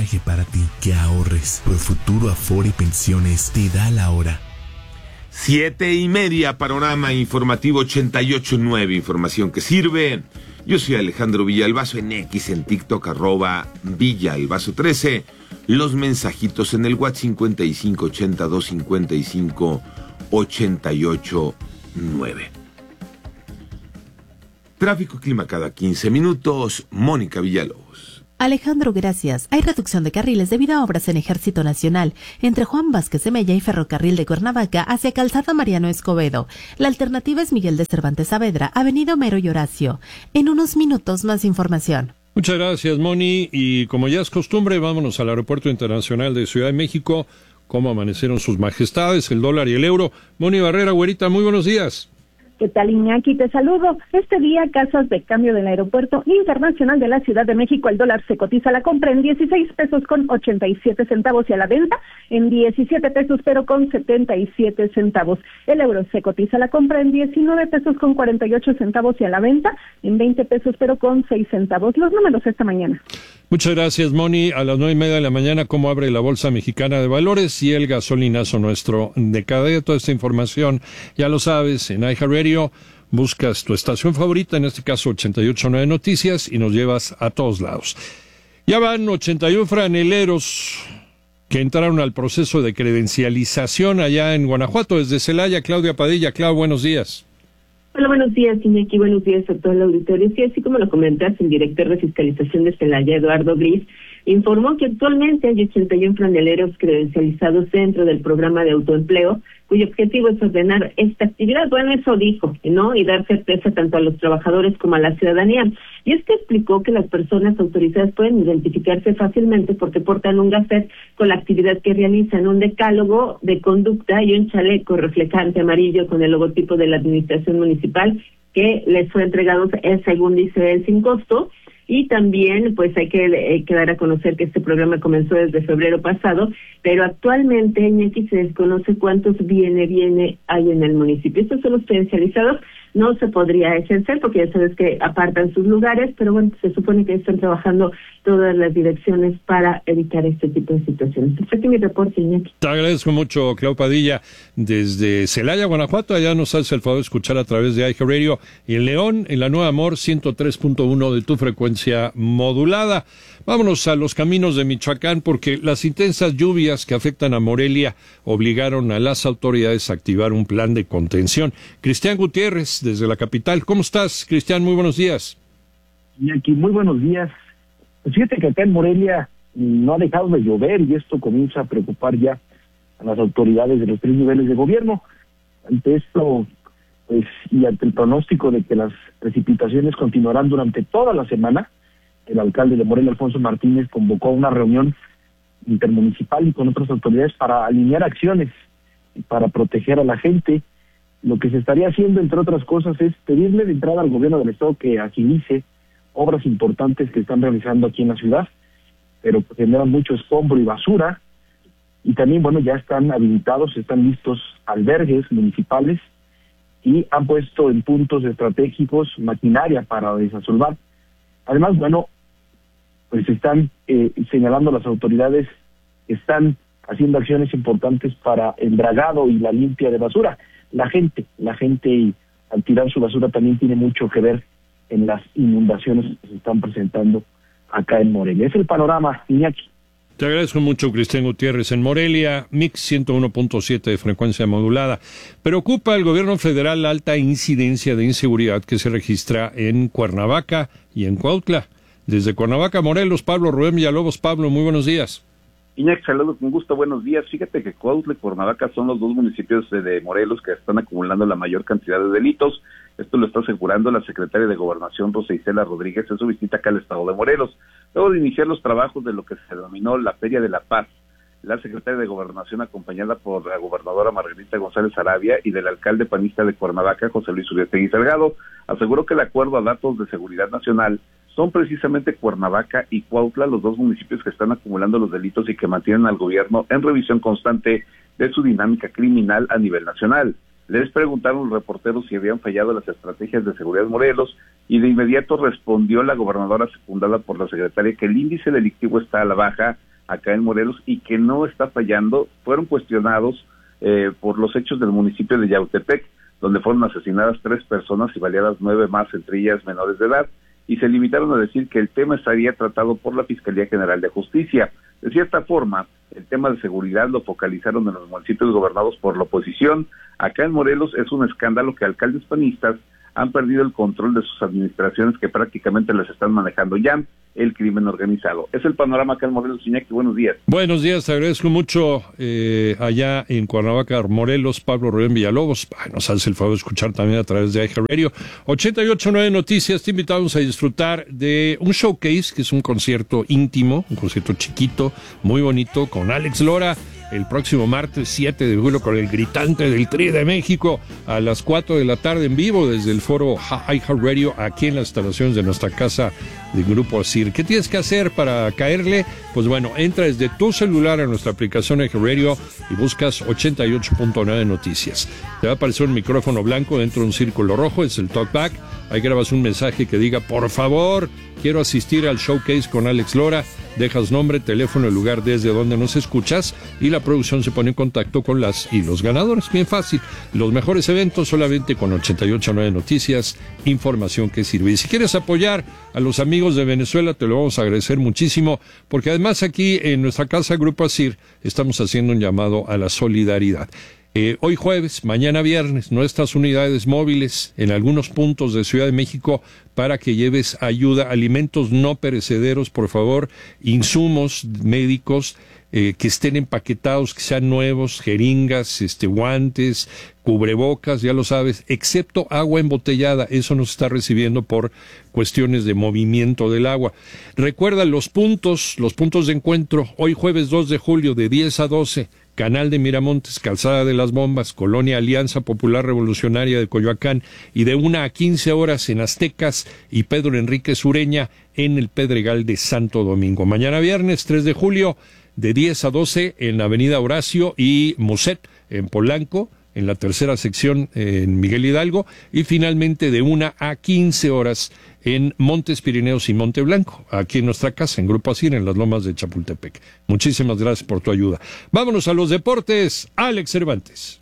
viaje para ti, que ahorres. Profuturo Afore y Pensiones te da la hora. 7:30, panorama informativo 88.9, información que sirve. Yo soy Alejandro Villalbazo, en X, en TikTok, @Villalbazo13. Los mensajitos en el WhatsApp 5582558889. Tráfico y clima cada 15 minutos. Mónica Villalobos. Alejandro, gracias. Hay reducción de carriles debido a obras en Ejército Nacional entre Juan Vázquez de Mella y Ferrocarril de Cuernavaca hacia Calzada Mariano Escobedo. La alternativa es Miguel de Cervantes Saavedra, Avenida Homero y Horacio. En unos minutos más información. Muchas gracias, Moni. Y como ya es costumbre, vámonos al Aeropuerto Internacional de Ciudad de México. ¿Cómo amanecieron sus majestades, el dólar y el euro? Moni Barrera, güerita, muy buenos días. ¿Qué tal, Iñaki? Te saludo. Este día, casas de cambio del Aeropuerto Internacional de la Ciudad de México, el dólar se cotiza a la compra en 16 pesos con 87 centavos y a la venta en 17 pesos pero con 77 centavos. El euro se cotiza a la compra en 19 pesos con 48 centavos y a la venta en 20 pesos pero con 6 centavos. Los números esta mañana. Muchas gracias, Moni. A las 9:30 de la mañana, ¿cómo abre la Bolsa Mexicana de Valores y el gasolinazo nuestro de cada día? Toda esta información, ya lo sabes, en iHeartRadio, buscas tu estación favorita, en este caso 88.9 Noticias, y nos llevas a todos lados. Ya van 81 franeleros que entraron al proceso de credencialización allá en Guanajuato, desde Celaya. Claudia Padilla. Clau, buenos días. Hola, buenos días, Iñaki, buenos días a todo el auditorio. Sí, así como lo comentas, el director de Fiscalización de Celaya, Eduardo Gris, informó que actualmente hay 81 franeleros credencializados dentro del programa de autoempleo, cuyo objetivo es ordenar esta actividad. Bueno, eso dijo, ¿no? Y dar certeza tanto a los trabajadores como a la ciudadanía. Y es que explicó que las personas autorizadas pueden identificarse fácilmente porque portan un gafet con la actividad que realizan, un decálogo de conducta y un chaleco reflejante amarillo con el logotipo de la administración municipal que les fue entregado, según dice él, sin costo. Y también, pues hay que dar a conocer que este programa comenzó desde febrero pasado, pero actualmente, Iñaki, se desconoce cuántos viene hay en el municipio. Estos son los credencializados, no se podría ejercer porque ya sabes que apartan sus lugares, pero bueno, se supone que están trabajando todas las direcciones para evitar este tipo de situaciones. Este es mi reporte, Iñaki. Te agradezco mucho, Clau Padilla, desde Celaya, Guanajuato. Allá nos hace el favor de escuchar a través de iHeartRadio y en León, en la Nueva Amor 103.1 de tu frecuencia modulada. Vámonos a los caminos de Michoacán porque las intensas lluvias que afectan a Morelia obligaron a las autoridades a activar un plan de contención. Cristian Gutiérrez, desde la capital. ¿Cómo estás, Cristian? Muy buenos días. Y aquí, muy buenos días. Pues fíjate que acá en Morelia no ha dejado de llover y esto comienza a preocupar ya a las autoridades de los 3 niveles de gobierno. Ante esto, pues, y ante el pronóstico de que las precipitaciones continuarán durante toda la semana, el alcalde de Morelia, Alfonso Martínez, convocó una reunión intermunicipal y con otras autoridades para alinear acciones y para proteger a la gente. Lo que se estaría haciendo, entre otras cosas, es pedirle de entrada al gobierno del estado que agilice obras importantes que están realizando aquí en la ciudad, pero generan mucho escombro y basura. Y también, bueno, ya están habilitados, están listos albergues municipales y han puesto en puntos estratégicos maquinaria para desasolvar. Además, bueno, pues están señalando las autoridades que están haciendo acciones importantes para el dragado y la limpia de basura. La gente al tirar su basura también tiene mucho que ver en las inundaciones que se están presentando acá en Morelia. Es el panorama, Iñaki. Te agradezco mucho, Cristian Gutiérrez. En Morelia, Mix 101.7 de frecuencia modulada. Preocupa al gobierno federal la alta incidencia de inseguridad que se registra en Cuernavaca y en Cuautla. Desde Cuernavaca, Morelos, Pablo Rubén Villalobos. Pablo, muy buenos días. Iñaki, saludo con gusto, buenos días. Fíjate que Cuautla y Cuernavaca son los dos municipios de Morelos que están acumulando la mayor cantidad de delitos. Esto lo está asegurando la secretaria de Gobernación, Rosa Isela Rodríguez, en su visita acá al estado de Morelos. Luego de iniciar los trabajos de lo que se denominó la Feria de la Paz, la secretaria de Gobernación, acompañada por la gobernadora Margarita González Arabia y del alcalde panista de Cuernavaca, José Luis Uriastegui Salgado, aseguró que de acuerdo a datos de seguridad nacional, son precisamente Cuernavaca y Cuautla los dos municipios que están acumulando los delitos y que mantienen al gobierno en revisión constante de su dinámica criminal a nivel nacional. Les preguntaron los reporteros si habían fallado las estrategias de seguridad Morelos y de inmediato respondió la gobernadora secundada por la secretaria que el índice delictivo está a la baja, acá en Morelos y que no está fallando. Fueron cuestionados por los hechos del municipio de Yautepec, donde fueron asesinadas 3 personas y baleadas 9 más, entre ellas menores de edad, y se limitaron a decir que el tema estaría tratado por la Fiscalía General de Justicia. De cierta forma, el tema de seguridad lo focalizaron en los municipios gobernados por la oposición. Acá en Morelos es un escándalo que alcaldes panistas han perdido el control de sus administraciones, que prácticamente les están manejando ya el crimen organizado. Es el panorama acá en Morelos. Iñaki, buenos días. Buenos días, te agradezco mucho allá en Cuernavaca, Morelos, Pablo Rubén Villalobos. Nos hace el favor de escuchar también a través de iHeartRadio. 88.9 Noticias, te invitamos a disfrutar de un showcase, que es un concierto íntimo, un concierto chiquito, muy bonito, con Alex Lora, el próximo martes 7 de julio con el gritante del Tri de México a las 4 de la tarde en vivo desde el foro iHeartRadio aquí en las instalaciones de nuestra casa de Grupo ASIR. ¿Qué tienes que hacer para caerle? Pues bueno, entra desde tu celular a nuestra aplicación iHeartRadio y buscas 88.9 Noticias. Te va a aparecer un micrófono blanco dentro de un círculo rojo, es el talkback. Ahí grabas un mensaje que diga, por favor, quiero asistir al showcase con Alex Lora. Dejas nombre, teléfono, el lugar desde donde nos escuchas y la producción se pone en contacto con las y los ganadores. Bien fácil. Los mejores eventos solamente con 88.9 Noticias, información que sirve. Y si quieres apoyar a los amigos de Venezuela, te lo vamos a agradecer muchísimo, porque además aquí en nuestra casa Grupo ASIR estamos haciendo un llamado a la solidaridad. Hoy jueves, mañana viernes, nuestras unidades móviles en algunos puntos de Ciudad de México para que lleves ayuda, alimentos no perecederos, por favor, insumos médicos que estén empaquetados, que sean nuevos, jeringas, guantes, cubrebocas, ya lo sabes, excepto agua embotellada. Eso no se está recibiendo por cuestiones de movimiento del agua. Recuerda los puntos de encuentro, hoy jueves 2 de julio de 10 a 12, Canal de Miramontes, Calzada de las Bombas, Colonia Alianza Popular Revolucionaria de Coyoacán, y de 1 a 15 horas en Aztecas y Pedro Enríquez Ureña en el Pedregal de Santo Domingo. Mañana viernes 3 de julio de 10 a 12 en Avenida Horacio y Muset en Polanco, en la tercera sección en Miguel Hidalgo, y finalmente de 1 a 15 horas en Montes Pirineos y Monte Blanco, aquí en nuestra casa, en Grupo ASIR, en las Lomas de Chapultepec. Muchísimas gracias por tu ayuda. Vámonos a los deportes. Alex Cervantes.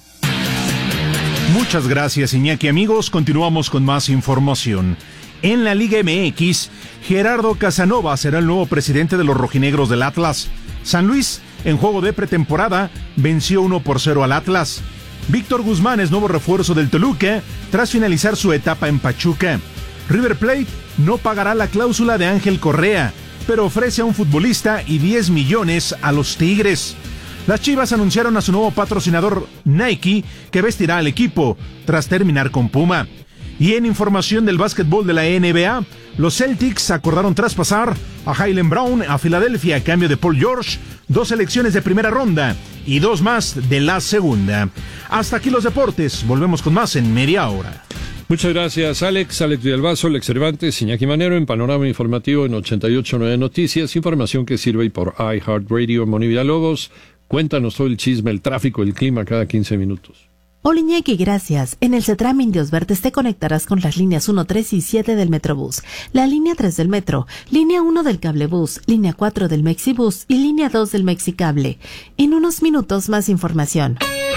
Muchas gracias, Iñaki. Amigos, continuamos con más información. En la Liga MX, Gerardo Casanova será el nuevo presidente de los rojinegros del Atlas. San Luis, en juego de pretemporada, venció 1-0 al Atlas. Víctor Guzmán es nuevo refuerzo del Toluca tras finalizar su etapa en Pachuca. River Plate no pagará la cláusula de Ángel Correa, pero ofrece a un futbolista y 10 millones a los Tigres. Las Chivas anunciaron a su nuevo patrocinador Nike, que vestirá al equipo tras terminar con Puma. Y en información del básquetbol de la NBA, los Celtics acordaron traspasar a Jaylen Brown a Filadelfia a cambio de Paul George, 2 selecciones de primera ronda y 2 más de la segunda. Hasta aquí los deportes, volvemos con más en media hora. Muchas gracias, Alex Villalbazo, Alex Cervantes, Iñaki Manero en Panorama Informativo en 88.9 Noticias, información que sirve por iHeartRadio. Moni Villalobos, cuéntanos todo el chisme, el tráfico, el clima cada 15 minutos. Hola Iñaki, gracias. En el CETRAM Indios Verdes te conectarás con las líneas 1, 3 y 7 del Metrobús, la línea 3 del Metro, línea 1 del Cablebús, línea 4 del Mexibús y línea 2 del Mexicable. En unos minutos más información.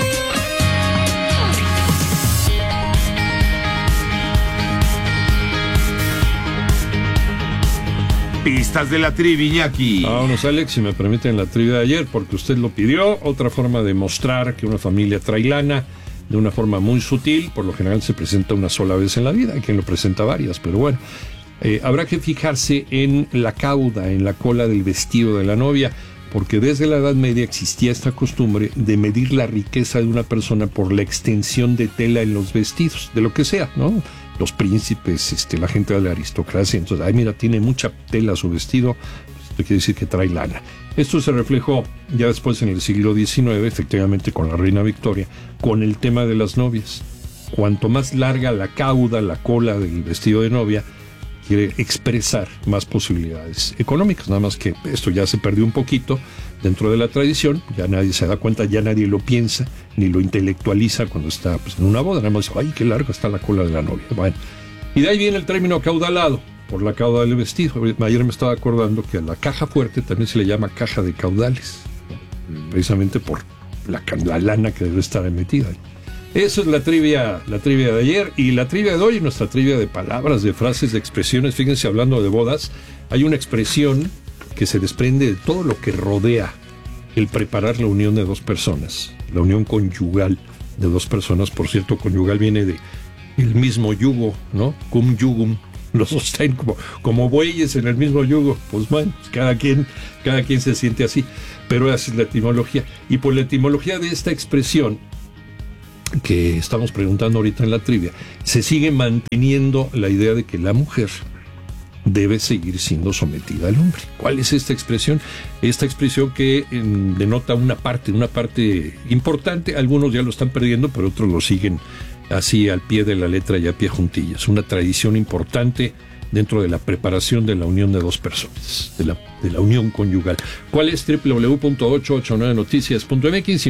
Pistas de la trivia, Iñaki. Vámonos, Alex, si me permiten la trivia de ayer, porque usted lo pidió. Otra forma de mostrar que una familia trae lana, de una forma muy sutil. Por lo general se presenta una sola vez en la vida. Hay quien lo presenta varias, pero bueno. Habrá que fijarse en la cauda, en la cola del vestido de la novia, porque desde la Edad Media existía esta costumbre de medir la riqueza de una persona por la extensión de tela en los vestidos, de lo que sea, ¿no? Los príncipes, la gente de la aristocracia. Entonces, ay, mira, tiene mucha tela su vestido, pues esto quiere decir que trae lana. Esto se reflejó ya después en el siglo XIX, efectivamente con la reina Victoria, con el tema de las novias. Cuanto más larga la cauda, la cola del vestido de novia, quiere expresar más posibilidades económicas. Nada más que esto ya se perdió un poquito dentro de la tradición, ya nadie se da cuenta, ya nadie lo piensa, ni lo intelectualiza cuando está en una boda. Nada más dice, ay, qué larga está la cola de la novia. Bueno, y de ahí viene el término acaudalado. por la cauda del vestido. Ayer me estaba acordando que a la caja fuerte también se le llama caja de caudales, ¿no? Precisamente por la lana que debe estar metida ahí. Eso es la trivia de ayer, y la trivia de hoy, nuestra trivia de palabras, de frases, de expresiones. Fíjense, hablando de bodas, hay una expresión que se desprende de todo lo que rodea el preparar la unión de dos personas, la unión conyugal de dos personas. Por cierto, conyugal viene de el mismo yugo, ¿no? Cum jugum. Los dos están como bueyes en el mismo yugo. Pues bueno, cada quien se siente así. Pero esa es la etimología. Y por la etimología de esta expresión que estamos preguntando ahorita en la trivia, se sigue manteniendo la idea de que la mujer debe seguir siendo sometida al hombre. ¿Cuál es esta expresión? Esta expresión que denota una parte importante. Algunos ya lo están perdiendo, pero otros lo siguen así al pie de la letra y a pie juntillas. Una tradición importante dentro de la preparación de la unión de dos personas, de la unión conyugal. ¿Cuál es? www.889noticias.mx,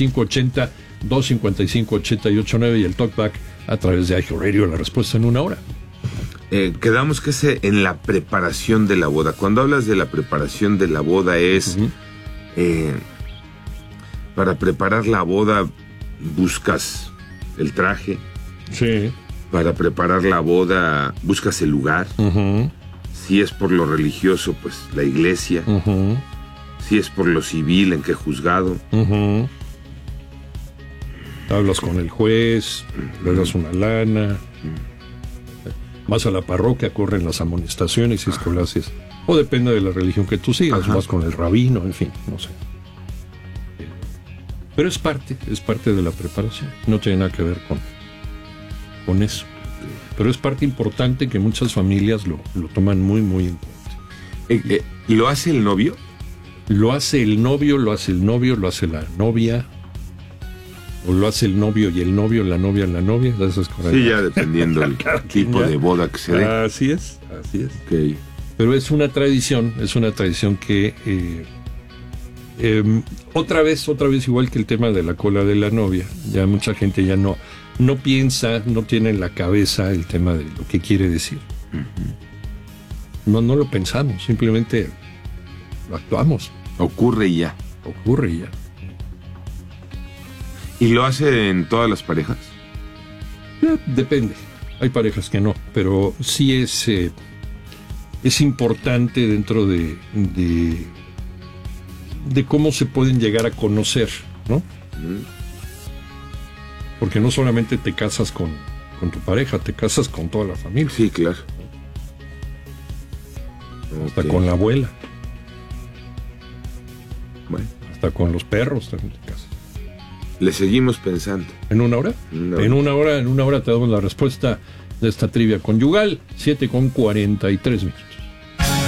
5580-255-8889 y el talkback a través de iHeartRadio. La respuesta en una hora. Quedamos que es en la preparación de la boda. Cuando hablas de la preparación de la boda es... para preparar la boda buscas el traje. Sí. Para preparar la boda buscas el lugar. Si es por lo religioso, pues la iglesia. Si es por lo civil, ¿en qué juzgado? Hablas con el juez, le das una lana, vas a la parroquia, corren las amonestaciones y escolases, o depende de la religión que tú sigas, vas con el rabino, en fin, no sé. Pero es parte de la preparación, no tiene nada que ver con eso. Pero es parte importante que muchas familias lo toman muy, muy en cuenta. ¿Lo hace el novio? Lo hace el novio, lo hace la novia, o lo hace el novio y el novio, la novia, eso es correcto. Sí, ya dependiendo del tipo de boda que se dé. Así es. Okay. Pero es una tradición que otra vez igual que el tema de la cola de la novia, ya mucha gente ya no piensa, no tiene en la cabeza el tema de lo que quiere decir. No lo pensamos, simplemente lo actuamos. Ocurre y ya. ¿Y lo hace en todas las parejas? Depende. Hay parejas que no, pero sí es importante dentro de cómo se pueden llegar a conocer, ¿no? Porque no solamente te casas con tu pareja, te casas con toda la familia. Sí, claro. Hasta con la abuela. Bueno. Hasta con los perros también te casas. Le seguimos pensando. ¿En una hora? En una hora te damos la respuesta de esta trivia conyugal, 7:43 minutos.